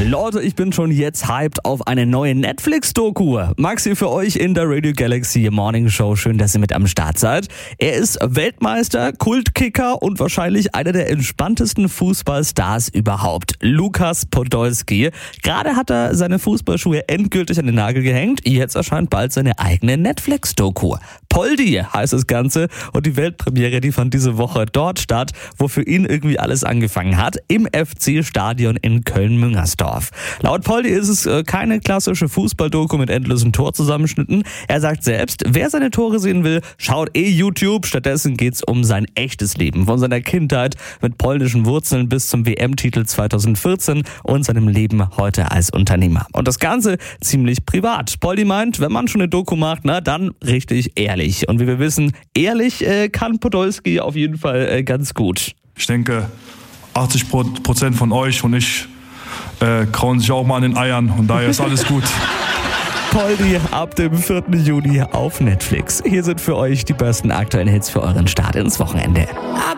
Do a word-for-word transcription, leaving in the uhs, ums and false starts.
Leute, ich bin schon jetzt hyped auf eine neue Netflix-Doku. Maxi für euch in der Radio Galaxy Morning Show. Schön, dass ihr mit am Start seid. Er ist Weltmeister, Kultkicker und wahrscheinlich einer der entspanntesten Fußballstars überhaupt. Lukas Podolski. Gerade hat er seine Fußballschuhe endgültig an den Nagel gehängt. Jetzt erscheint bald seine eigene Netflix-Doku. Poldi heißt das Ganze und die Weltpremiere, die fand diese Woche dort statt, wo für ihn irgendwie alles angefangen hat, im F C-Stadion in Köln-Müngersdorf. Laut Poldi ist es keine klassische Fußballdoku mit endlosen Torzusammenschnitten. Er sagt selbst, wer seine Tore sehen will, schaut eh YouTube. Stattdessen geht's um sein echtes Leben, von seiner Kindheit mit polnischen Wurzeln bis zum W M-Titel zweitausendvierzehn und seinem Leben heute als Unternehmer. Und das Ganze ziemlich privat. Poldi meint, wenn man schon eine Doku macht, na dann richtig ehrlich. Und wie wir wissen, ehrlich äh, kann Podolski auf jeden Fall äh, ganz gut. Ich denke, achtzig Prozent von euch und ich äh, krauen sich auch mal an den Eiern und daher ist alles gut. Poldi ab dem vierten Juni auf Netflix. Hier sind für euch die besten aktuellen Hits für euren Start ins Wochenende.